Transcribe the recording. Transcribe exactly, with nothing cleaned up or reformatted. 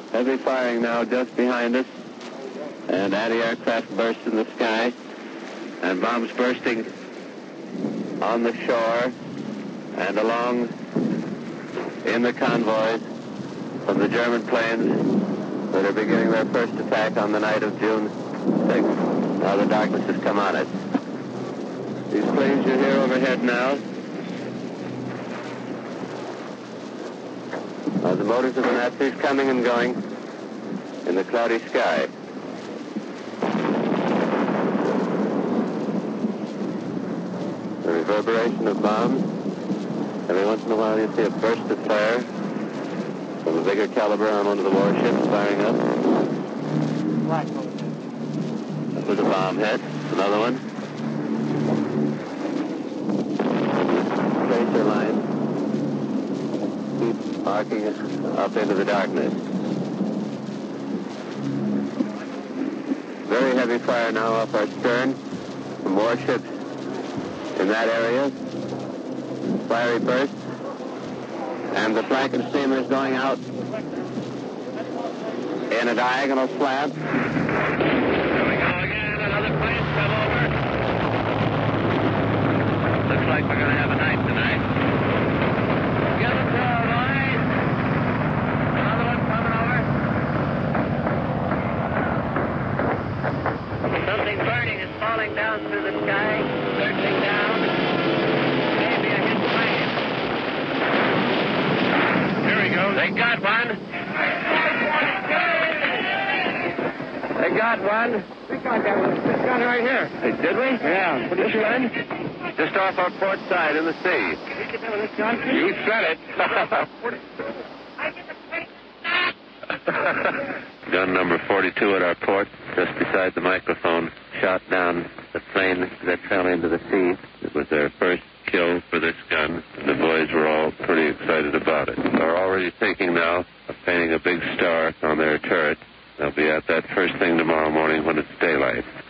Heavy firing now just behind us. And anti-aircraft bursts in the sky. And bombs bursting on the shore and along in the convoys from the German planes that are beginning their first attack on the night of June sixth. Now the darkness has come on us. These planes you hear overhead now are the motors of the Nazis coming and going in the cloudy sky. The reverberation of bombs. Every once in a while you see a burst of fire from a bigger caliber on one of the warships firing up. That was a bomb hit. Another one. Tracer line keep arcing up into the darkness. Very heavy fire now off our stern from warships in that area. Fiery bursts. And the flanking steamer is going out in a diagonal slant. Here we go again. Another plane's come over. Looks like we're going to have a night tonight. Get it to our line. Another one coming over. Something burning is falling down through the sky, circling down. Maybe a hit plane. Here we go. They got one. They got one. We got that one. This gun right here. Hey, did we? Yeah. What is this gun? Just off our port side in the sea. We get that with this gun? You said it. Gun number forty-two at our port, just beside the microphone, shot down the plane that fell into the sea. It was their first kill for this gun. The boys were all pretty excited about it. They're already thinking now of painting a big star on their turret. They'll be at that first thing tomorrow morning when it's daylight.